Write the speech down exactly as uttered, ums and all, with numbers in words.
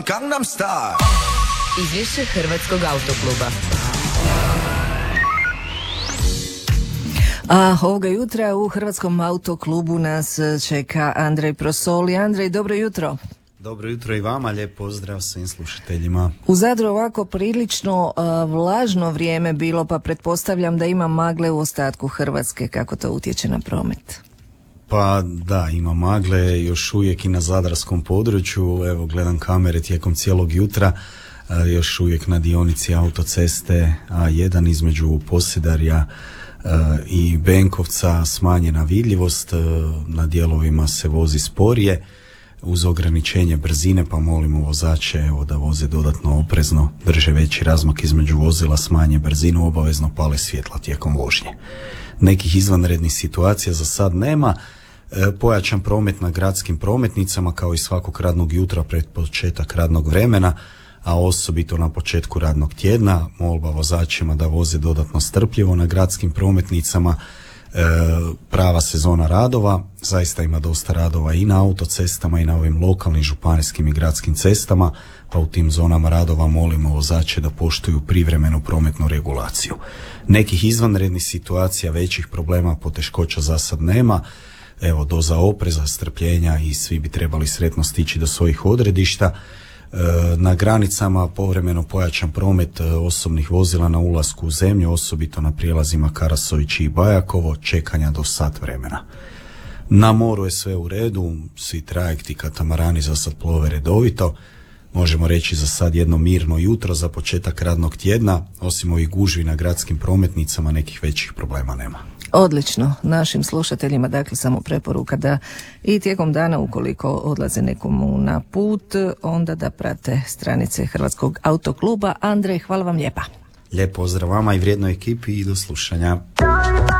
Gangnam Style. Izvješće Hrvatskog autokluba. A ovoga jutra u Hrvatskom autoklubu nas čeka Andrej Prosoli. Andrej, dobro jutro. Dobro jutro i vama, lijep pozdrav svim slušateljima. U Zadru ovako prilično uh, vlažno vrijeme bilo, pa pretpostavljam da ima magle u ostatku Hrvatske. Kako to utječe na promet? Pa da, ima magle još uvijek i na zadarskom području. Evo, gledam kamere tijekom cijelog jutra. Uh, još uvijek na dionici autoceste A jedan između Posedarja uh, i Benkovca smanjena vidljivost. Uh, na dijelovima se vozi sporije uz ograničenje brzine, pa molimo vozače evo, da voze dodatno oprezno, drže veći razmak između vozila, smanje brzinu, obavezno pale svjetla tijekom vožnje. Nekih izvanrednih situacija za sad nema. E, pojačan promet na gradskim prometnicama kao i svakog radnog jutra pred početak radnog vremena, a osobito na početku radnog tjedna. Molba vozačima da voze dodatno strpljivo na gradskim prometnicama. E, prava sezona radova, zaista ima dosta radova i na autocestama i na ovim lokalnim, županijskim i gradskim cestama, pa u tim zonama radova molimo vozače da poštuju privremenu prometnu regulaciju. Nekih izvanrednih situacija, većih problema, poteškoća za sad nema. Evo, doza opreza, strpljenja i svi bi trebali sretno stići do svojih odredišta. Na granicama povremeno pojačan promet osobnih vozila na ulasku u zemlju, osobito na prijelazima Karasović i Bajakovo, čekanja do sat vremena. Na moru je sve u redu, svi trajekti, katamarani za sad plove redovito. Možemo reći za sad jedno mirno jutro za početak radnog tjedna, osim ovih gužvi na gradskim prometnicama nekih većih problema nema. Odlično. Našim slušateljima dakle samo preporuka da i tijekom dana ukoliko odlaze nekomu na put, onda da prate stranice Hrvatskog autokluba. Andrej, hvala vam lijepa. Lijep pozdrav vama i vrijednoj ekipi i do slušanja.